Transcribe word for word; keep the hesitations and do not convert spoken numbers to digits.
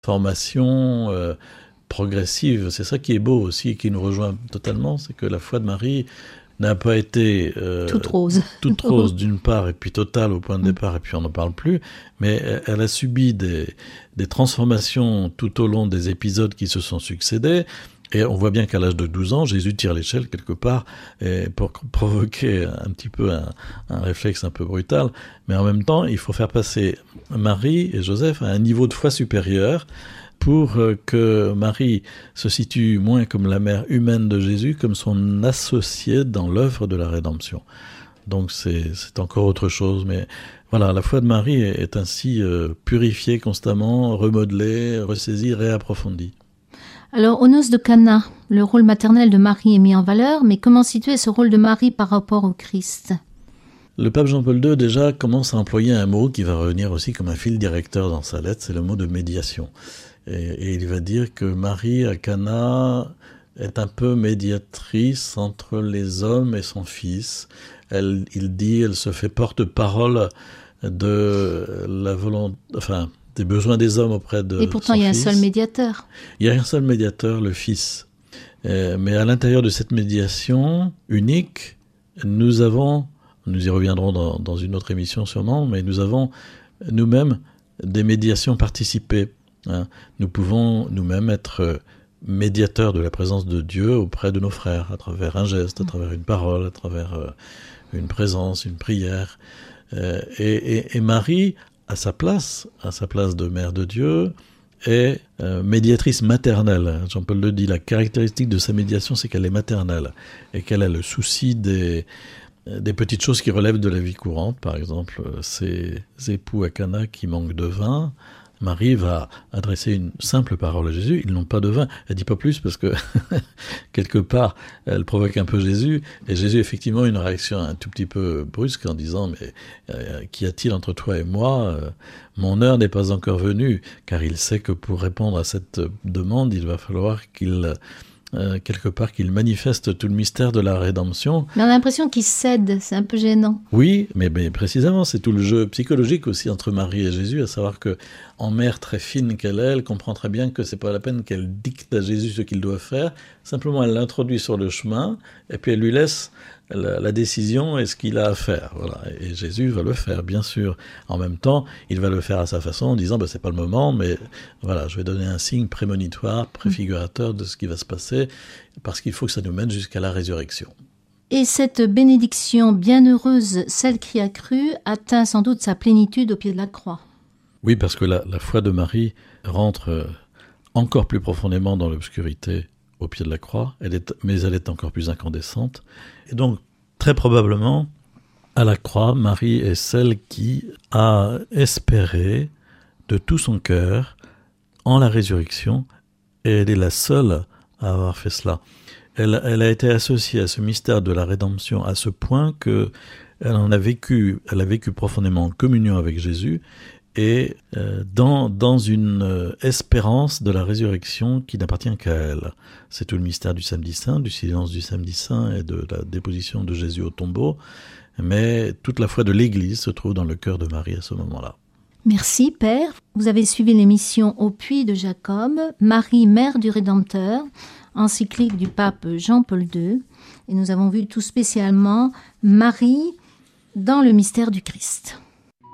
formation euh, progressive. C'est ça qui est beau aussi, qui nous rejoint totalement, c'est que la foi de Marie n'a pas été euh, toute rose, toute rose d'une part, et puis totale au point de départ, et puis on n'en parle plus, mais elle a subi des, des transformations tout au long des épisodes qui se sont succédés, et on voit bien qu'à l'âge de douze ans, Jésus tire l'échelle quelque part, et pour provoquer un petit peu un, un réflexe un peu brutal, mais en même temps, il faut faire passer Marie et Joseph à un niveau de foi supérieur, pour que Marie se situe moins comme la mère humaine de Jésus, comme son associée dans l'œuvre de la rédemption. Donc c'est, c'est encore autre chose, mais voilà, la foi de Marie est, est ainsi euh, purifiée constamment, remodelée, ressaisie, réapprofondie. Alors, aux noces de Cana, le rôle maternel de Marie est mis en valeur, mais comment situer ce rôle de Marie par rapport au Christ ? Le pape Jean-Paul deux, déjà, commence à employer un mot qui va revenir aussi comme un fil directeur dans sa lettre, c'est le mot de médiation. Et, et il va dire que Marie, à Cana, est un peu médiatrice entre les hommes et son fils. Elle, il dit, elle se fait porte-parole de la volonté, enfin, des besoins des hommes auprès de son fils. Et pourtant, il y a un seul médiateur. Il y a un seul médiateur, le Fils. Euh, mais à l'intérieur de cette médiation unique, nous avons, nous y reviendrons dans, dans une autre émission sûrement, mais nous avons nous-mêmes des médiations participées. Hein. Nous pouvons nous-mêmes être médiateurs de la présence de Dieu auprès de nos frères, à travers un geste, à travers une parole, à travers euh, une présence, une prière. Euh, et, et, et Marie, à sa place, à sa place de mère de Dieu, est euh, médiatrice maternelle. Jean-Paul le dit, la caractéristique de sa médiation, c'est qu'elle est maternelle et qu'elle a le souci des, des petites choses qui relèvent de la vie courante. Par exemple, ces époux à Cana qui manquent de vin, Marie va adresser une simple parole à Jésus. Ils n'ont pas de vin. Elle dit pas plus parce que quelque part, elle provoque un peu Jésus. Et Jésus, effectivement, une réaction un tout petit peu brusque en disant, mais euh, qu'y a-t-il entre toi et moi ? euh, Mon heure n'est pas encore venue. Car il sait que pour répondre à cette demande, il va falloir qu'il... Euh, quelque part qu'il manifeste tout le mystère de la rédemption. Mais on a l'impression qu'il cède, c'est un peu gênant. Oui, mais, mais précisément, c'est tout le jeu psychologique aussi entre Marie et Jésus, à savoir que en mère très fine qu'elle est, elle comprend très bien que c'est pas la peine qu'elle dicte à Jésus ce qu'il doit faire, simplement elle l'introduit sur le chemin, et puis elle lui laisse la, la décision et ce qu'il a à faire. Voilà. Et Jésus va le faire, bien sûr. En même temps, il va le faire à sa façon, en disant, bah, c'est pas le moment, mais voilà, je vais donner un signe prémonitoire, préfigurateur de ce qui va se passer, parce qu'il faut que ça nous mène jusqu'à la résurrection. Et cette bénédiction bienheureuse, celle qui a cru, atteint sans doute sa plénitude au pied de la croix. Oui, parce que la, la foi de Marie rentre encore plus profondément dans l'obscurité au pied de la croix, elle est, mais elle est encore plus incandescente. Et donc, très probablement, à la croix, Marie est celle qui a espéré de tout son cœur en la résurrection, et elle est la seule à avoir fait cela. Elle, elle a été associée à ce mystère de la rédemption à ce point que elle en a vécu, elle a vécu profondément en communion avec Jésus et euh, dans, dans une euh, espérance de la résurrection qui n'appartient qu'à elle. C'est tout le mystère du samedi saint, du silence du samedi saint et de la déposition de Jésus au tombeau, mais toute la foi de l'Église se trouve dans le cœur de Marie à ce moment-là. Merci Père. Vous avez suivi l'émission Au puits de Jacob, Marie, mère du Rédempteur, encyclique du pape Jean-Paul deux. Et nous avons vu tout spécialement Marie dans le mystère du Christ.